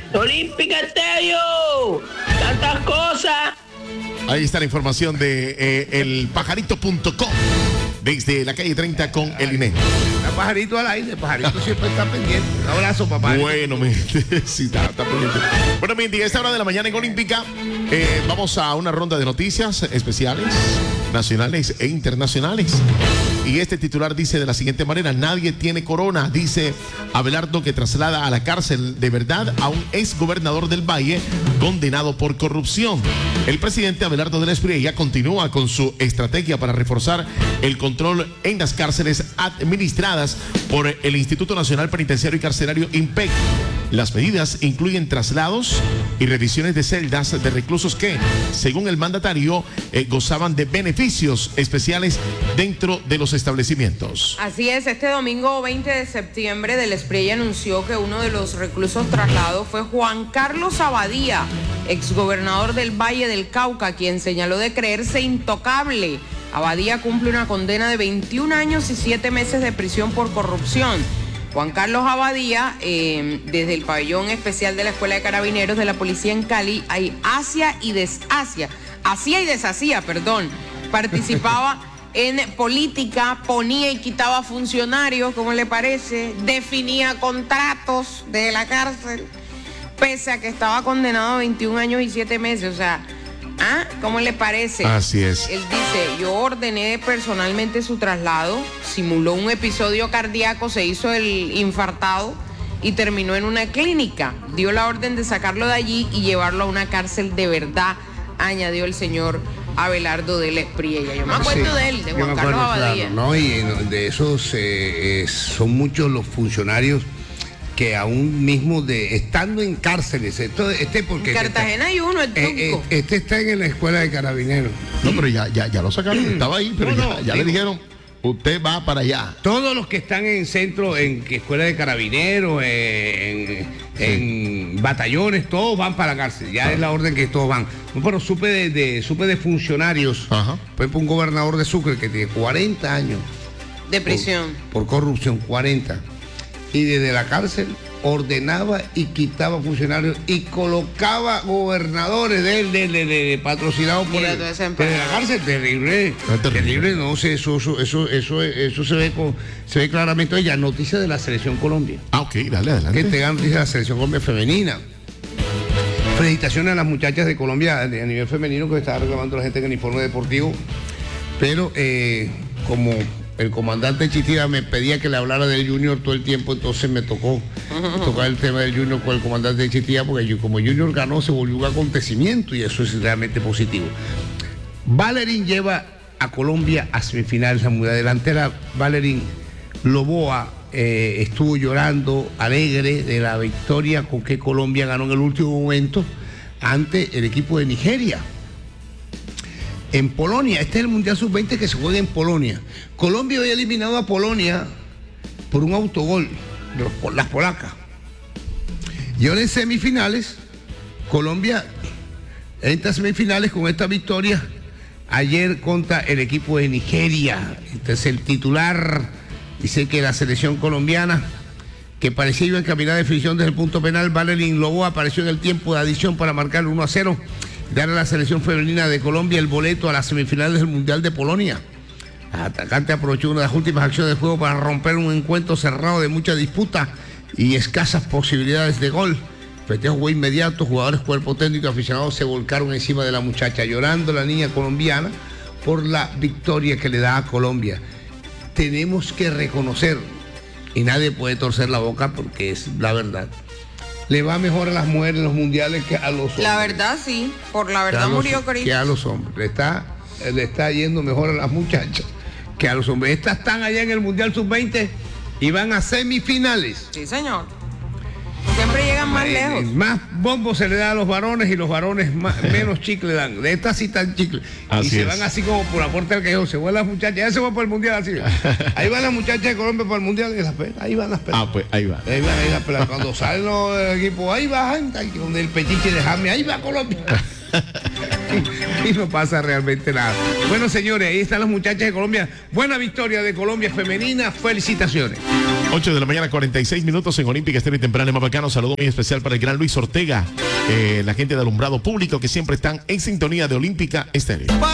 Olímpica Estéreo, tantas cosas. Ahí está la información de elpajarito.com desde la calle 30 con el INE. Pajarito al aire, Pajarito siempre está pendiente. Un abrazo, papá. Bueno, sí, está pendiente. Bueno, mi a esta hora de la mañana en Olímpica vamos a una ronda de noticias especiales, nacionales e internacionales. Y este titular dice de la siguiente manera: nadie tiene corona, dice Abelardo, que traslada a la cárcel de verdad a un exgobernador del Valle condenado por corrupción. El presidente Abelardo de la Espriella continúa con su estrategia para reforzar el control en las cárceles administradas por el Instituto Nacional Penitenciario y Carcelario INPEC. Las medidas incluyen traslados y revisiones de celdas de reclusos que, según el mandatario, gozaban de beneficios especiales dentro de los establecimientos. Así es, este domingo 20 de septiembre del Espriella anunció que uno de los reclusos trasladados fue Juan Carlos Abadía, exgobernador del Valle del Cauca, quien señaló de creerse intocable. Abadía cumple una condena de 21 años y 7 meses de prisión por corrupción. Juan Carlos Abadía, desde el pabellón especial de la Escuela de Carabineros de la Policía en Cali, hacía y deshacía, participaba en política, ponía y quitaba funcionarios, ¿cómo le parece? Definía contratos de la cárcel, pese a que estaba condenado a 21 años y 7 meses, o sea... ¿Cómo le parece? Así es. Él dice: yo ordené personalmente su traslado, simuló un episodio cardíaco, se hizo el infartado y terminó en una clínica. Dio la orden de sacarlo de allí y llevarlo a una cárcel de verdad, añadió el señor Abelardo de la Espriella. Yo me acuerdo de él, de Juan Carlos Abadía. Claro, ¿no? Y de esos son muchos los funcionarios que aún mismo estando en cárceles, porque en Cartagena hay uno, el Tunco. Está en la Escuela de Carabineros. No, pero ya lo sacaron, estaba ahí, pero ya le dijeron, usted va para allá. Todos los que están en centro, en Escuela de Carabineros, en batallones, todos van para la cárcel. Ya es la orden que todos van. Pero supe de funcionarios. Ajá. Por ejemplo, un gobernador de Sucre que tiene 40 años de prisión por corrupción, 40. Y desde la cárcel ordenaba y quitaba funcionarios y colocaba gobernadores de patrocinados por él. Desde la cárcel, terrible. No sé, eso se ve claramente. Ya, noticia de la Selección Colombia. Ok, dale, adelante. Que tengan noticia de la Selección Colombia femenina. Felicitaciones a las muchachas de Colombia a nivel femenino, que estaba reclamando la gente en el informe deportivo. Pero como el comandante Chitía me pedía que le hablara del Junior todo el tiempo, entonces me tocó tocar el tema del Junior con el comandante Chitía, porque como Junior ganó, se volvió un acontecimiento y eso es realmente positivo. Valerín lleva a Colombia a semifinales. La muy delantera Valerín Loboa estuvo llorando, alegre de la victoria con que Colombia ganó en el último momento ante el equipo de Nigeria. En Polonia, este es el Mundial Sub-20 que se juega en Polonia. Colombia había eliminado a Polonia por un autogol, las polacas. Y ahora en semifinales, Colombia entra a semifinales con esta victoria ayer contra el equipo de Nigeria. Entonces el titular dice que la selección colombiana, que parecía iba a encaminar a definición desde el punto penal, Valerín Loboa apareció en el tiempo de adición para marcar el 1-0. Dar a la selección femenina de Colombia el boleto a las semifinales del Mundial de Polonia. El atacante aprovechó una de las últimas acciones de juego para romper un encuentro cerrado de mucha disputa y escasas posibilidades de gol. Festejo fue inmediato, jugadores, cuerpo técnico y aficionados se volcaron encima de la muchacha, llorando la niña colombiana por la victoria que le da a Colombia. Tenemos que reconocer, y nadie puede torcer la boca porque es la verdad, le va mejor a las mujeres en los mundiales que a los hombres. La verdad sí, por la verdad murió Corinthians. Que a los hombres. Le está yendo mejor a las muchachas que a los hombres. Estas están allá en el Mundial Sub-20 y van a semifinales. Sí, señor. Siempre llegan más lejos. Más bombo se le da a los varones y los varones menos chicle dan. De estas sí están chicle. Así y se es. van así como por la puerta del callejón. Se van las muchachas. Ya se van por el mundial así. Ahí van las muchachas de Colombia para el mundial y las pelas. Ahí van las pelas. Ah, pues ahí va. Ahí las pelas. Cuando salen los equipos, ahí va, donde el pechiche de Jaime, ahí va Colombia. y no pasa realmente nada. Bueno, señores, ahí están las muchachas de Colombia. Buena victoria de Colombia femenina. Felicitaciones. 8 de la mañana, 46 minutos en Olímpica Estéreo y Temprana en Mapacano. Saludo muy especial para el gran Luis Ortega, la gente de alumbrado público que siempre están en sintonía de Olímpica Estéreo.